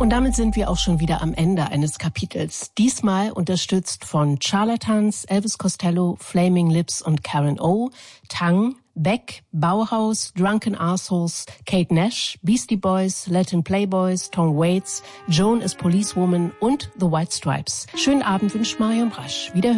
Und damit sind wir auch schon wieder am Ende eines Kapitels. Diesmal unterstützt von Charlatans, Elvis Costello, Flaming Lips und Karen O, Tang, Beck, Bauhaus, Drunken Assholes, Kate Nash, Beastie Boys, Latin Playboys, Tom Waits, Joan is Policewoman und The White Stripes. Schönen Abend wünscht Marion Brasch. Wieder